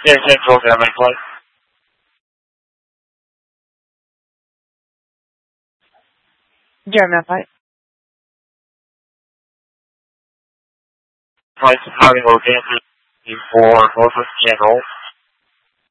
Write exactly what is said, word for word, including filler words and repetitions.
Air Central, can I make flight? German flight. Flight having located for Northwest General.